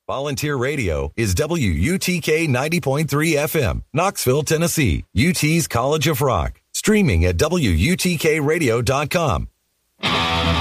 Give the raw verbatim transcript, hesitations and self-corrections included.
Volunteer Radio is W U T K ninety point three F M, Knoxville, Tennessee, U T's College of Rock. Streaming at W U T K radio dot com